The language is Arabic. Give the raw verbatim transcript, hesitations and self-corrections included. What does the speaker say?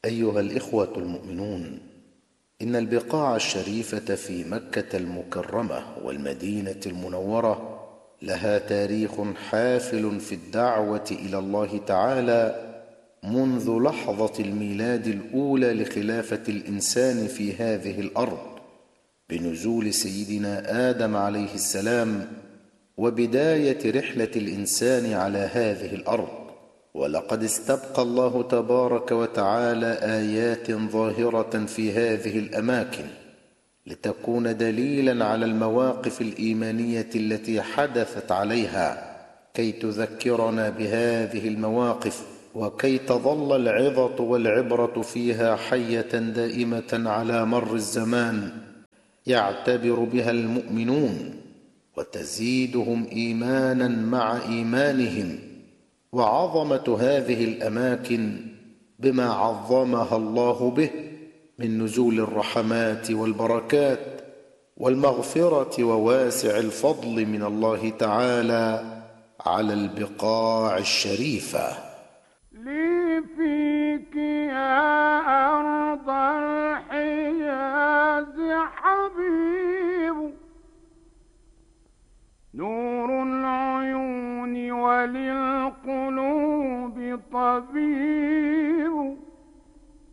أيها الإخوة المؤمنون، إن البقاع الشريفة في مكة المكرمة والمدينة المنورة لها تاريخ حافل في الدعوة إلى الله تعالى منذ لحظة الميلاد الأولى لخلافة الإنسان في هذه الأرض بنزول سيدنا آدم عليه السلام وبداية رحلة الإنسان على هذه الأرض. ولقد استبقى الله تبارك وتعالى آيات ظاهرة في هذه الأماكن لتكون دليلا على المواقف الإيمانية التي حدثت عليها، كي تذكرنا بهذه المواقف وكي تظل العظة والعبرة فيها حية دائمة على مر الزمان يعتبر بها المؤمنون، وتزيدهم إيمانا مع إيمانهم. وعظمة هذه الأماكن بما عظمها الله به من نزول الرحمات والبركات والمغفرة وواسع الفضل من الله تعالى على البقاع الشريفة. لي فيك يا أرض الحجاز حبيب، نور العيون وللقلوب طبيب.